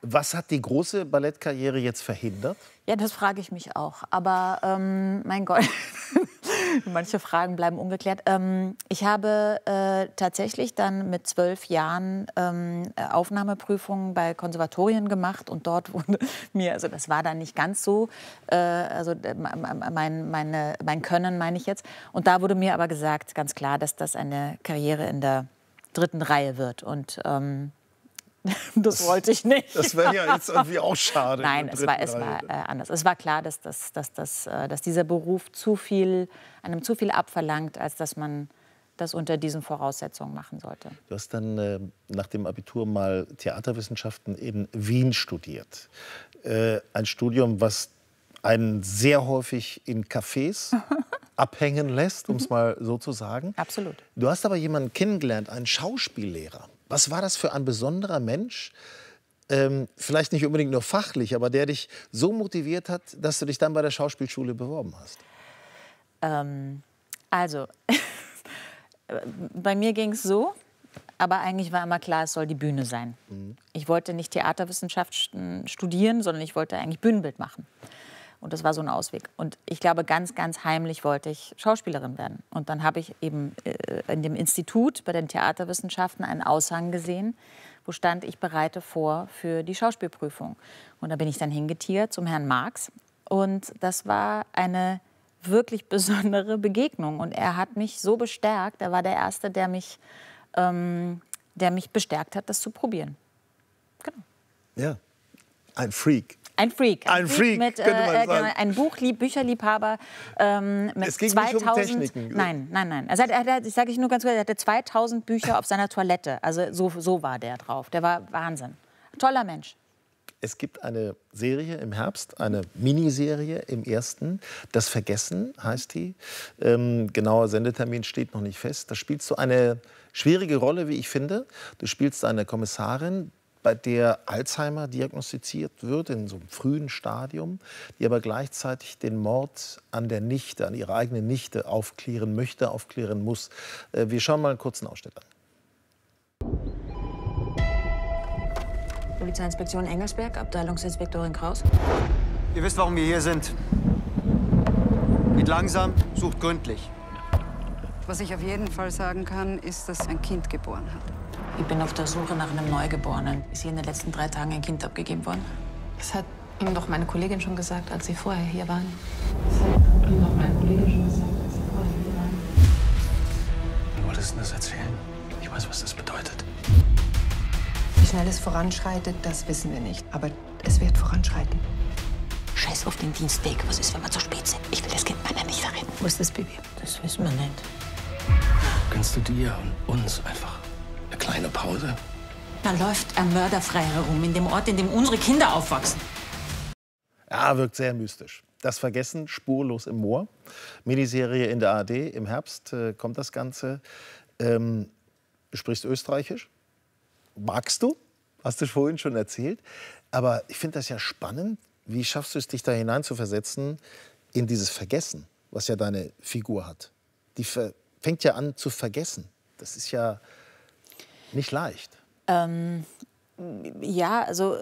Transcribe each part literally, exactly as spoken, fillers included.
Was hat die große Ballettkarriere jetzt verhindert? Ja, das frage ich mich auch. Aber ähm, mein Gott, manche Fragen bleiben ungeklärt. Ähm, ich habe äh, tatsächlich dann mit zwölf Jahren ähm, Aufnahmeprüfungen bei Konservatorien gemacht. Und dort wurde mir, also das war dann nicht ganz so, äh, also mein, meine, mein Können meine ich jetzt. Und da wurde mir aber gesagt, ganz klar, dass das eine Karriere in der dritten Reihe wird. Und ähm, das, das wollte ich nicht. Das wäre ja jetzt irgendwie auch schade. Nein, es war, es war äh, anders. Es war klar, dass, dass, dass, dass, äh, dass dieser Beruf zu viel, einem zu viel abverlangt, als dass man das unter diesen Voraussetzungen machen sollte. Du hast dann äh, nach dem Abitur mal Theaterwissenschaften in Wien studiert. Äh, ein Studium, was einen sehr häufig in Cafés abhängen lässt, um es mal so zu sagen. Absolut. Du hast aber jemanden kennengelernt, einen Schauspiellehrer. Was war das für ein besonderer Mensch? Ähm, vielleicht nicht unbedingt nur fachlich, aber der dich so motiviert hat, dass du dich dann bei der Schauspielschule beworben hast. Ähm, also, bei mir ging es so, aber eigentlich war immer klar, es soll die Bühne sein. Mhm. Ich wollte nicht Theaterwissenschaft studieren, sondern ich wollte eigentlich Bühnenbild machen. Und das war so ein Ausweg. Und ich glaube, ganz, ganz heimlich wollte ich Schauspielerin werden. Und dann habe ich eben äh, in dem Institut bei den Theaterwissenschaften einen Aushang gesehen, wo stand, ich bereite vor für die Schauspielprüfung. Und da bin ich dann hingetiert zum Herrn Marx. Und das war eine wirklich besondere Begegnung. Und er hat mich so bestärkt. Er war der Erste, der mich, ähm, der mich bestärkt hat, das zu probieren. Genau. Ja, ein Freak. Ein Freak. Ein, ein Freak, mit, könnte man äh, sagen. Ein Buchlieb, Bücherliebhaber. Ähm, mit es ging zweitausend, nicht um Techniken. Nein, nein, nein. Also er hat, ich sage ich nur ganz kurz, er hatte zweitausend Bücher auf seiner Toilette. Also so, so war der drauf. Der war Wahnsinn. Toller Mensch. Es gibt eine Serie im Herbst, eine Miniserie im ersten. Das Vergessen heißt die. Ähm, genauer Sendetermin steht noch nicht fest. Da spielst du eine schwierige Rolle, wie ich finde. Du spielst eine Kommissarin, bei der Alzheimer diagnostiziert wird, in so einem frühen Stadium, die aber gleichzeitig den Mord an der Nichte, an ihrer eigenen Nichte aufklären möchte, aufklären muss. Äh, wir schauen mal einen kurzen Ausschnitt an. Polizeiinspektion Engelsberg, Abteilungsinspektorin Kraus. Ihr wisst, warum wir hier sind. Geht langsam, sucht gründlich. Was ich auf jeden Fall sagen kann, ist, dass ein Kind geboren hat. Ich bin auf der Suche nach einem Neugeborenen. Ist hier in den letzten drei Tagen ein Kind abgegeben worden? Das hat ihm doch meine Kollegin schon gesagt, als Sie vorher hier waren. Das hat ihm doch meine Kollegin schon gesagt, als Sie vorher hier waren. Du wolltest das erzählen? Ich weiß, was das bedeutet. Wie schnell es voranschreitet, das wissen wir nicht. Aber es wird voranschreiten. Scheiß auf den Dienstweg. Was ist, wenn wir zu spät sind? Ich will das Kind meiner Nichte retten. Wo ist das Baby? Das wissen wir nicht. Gönnst du dir und uns einfach eine kleine Pause? Da läuft ein Mörder frei herum, in dem Ort, in dem unsere Kinder aufwachsen. Ja, wirkt sehr mystisch. Das Vergessen, spurlos im Moor. Miniserie in der A R D. Im Herbst äh, kommt das Ganze. Ähm, du sprichst Österreichisch. Magst du? Hast du vorhin schon erzählt. Aber ich finde das ja spannend. Wie schaffst du es, dich da hineinzuversetzen in dieses Vergessen, was ja deine Figur hat? Die fängt ja an zu vergessen. Das ist ja nicht leicht. Ähm, ja, also,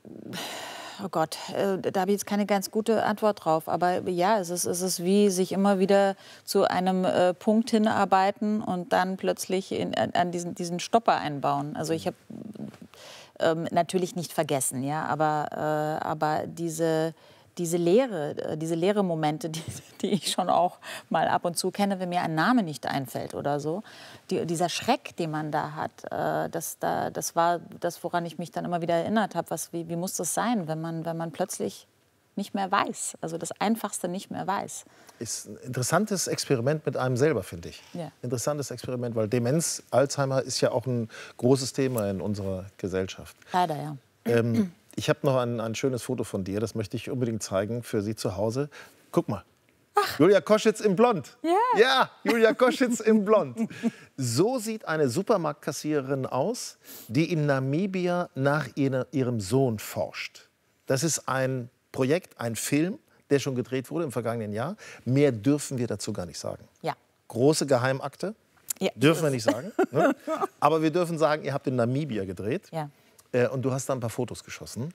oh Gott, äh, da habe ich jetzt keine ganz gute Antwort drauf. Aber ja, es ist, es ist wie sich immer wieder zu einem äh, Punkt hinarbeiten und dann plötzlich in, an diesen, diesen Stopper einbauen. Also ich habe ähm, natürlich nicht vergessen, ja, aber, äh, aber diese... Diese leere, diese leere Momente, die, die ich schon auch mal ab und zu kenne, wenn mir ein Name nicht einfällt oder so, die, dieser Schreck, den man da hat, äh, das, da, das war das, woran ich mich dann immer wieder erinnert habe. Was, wie, wie muss das sein, wenn man, wenn man plötzlich nicht mehr weiß, also das Einfachste nicht mehr weiß? Ist ein interessantes Experiment mit einem selber, finde ich. Ja. Interessantes Experiment, weil Demenz, Alzheimer ist ja auch ein großes Thema in unserer Gesellschaft. Leider, ja. Ähm, Ich habe noch ein, ein schönes Foto von dir, das möchte ich unbedingt zeigen für Sie zu Hause. Guck mal. Ach. Julia Koschitz im Blond. Ja. Ja, Julia Koschitz im Blond. So sieht eine Supermarktkassiererin aus, die in Namibia nach ihre, ihrem Sohn forscht. Das ist ein Projekt, ein Film, der schon gedreht wurde im vergangenen Jahr. Mehr dürfen wir dazu gar nicht sagen. Ja. Große Geheimakte, ja. Dürfen wir nicht sagen. Ne? Aber wir dürfen sagen, ihr habt in Namibia gedreht. Ja. Äh, und du hast da ein paar Fotos geschossen.